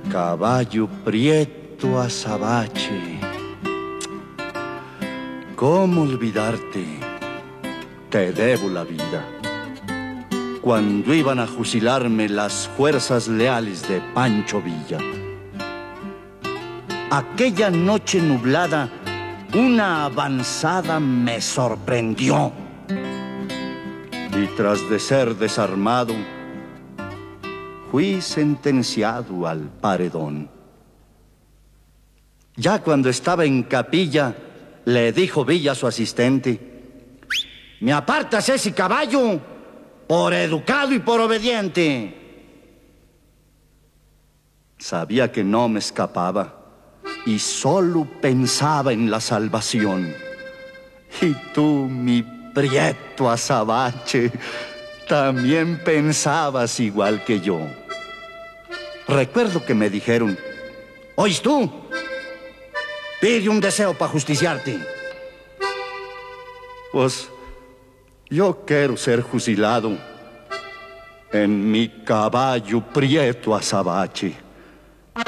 Caballo prieto azabache, ¿cómo olvidarte? Te debo la vida. Cuando iban a fusilarme las fuerzas leales de Pancho Villa. Aquella noche nublada, una avanzada me sorprendió. Y tras de ser desarmado, fui sentenciado al paredón. Ya cuando estaba en capilla, le dijo Villa a su asistente: «Me apartas ese caballo por educado y por obediente». Sabía que no me escapaba y solo pensaba en la salvación. Y tú, mi prieto azabache, también pensabas igual que yo. Recuerdo que me dijeron: «¿Oís tú? Pide un deseo para justiciarte». Pues yo quiero ser fusilado en mi caballo prieto azabache.